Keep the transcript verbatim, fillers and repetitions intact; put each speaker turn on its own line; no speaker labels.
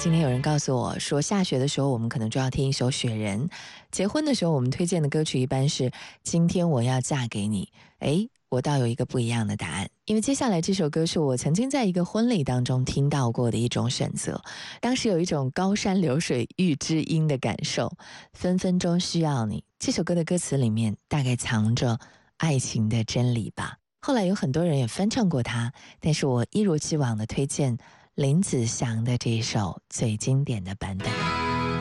今天有人告诉我说，下雪的时候我们可能就要听一首《雪人》，结婚的时候我们推荐的歌曲一般是今天我要嫁给你。诶，我倒有一个不一样的答案，因为接下来这首歌是我曾经在一个婚礼当中听到过的一种选择，当时有一种高山流水遇知音的感受，分分钟需要你。这首歌的歌词里面大概藏着爱情的真理吧。后来有很多人也翻唱过它，但是我一如既往的推荐林子祥的这一首最经典的版本。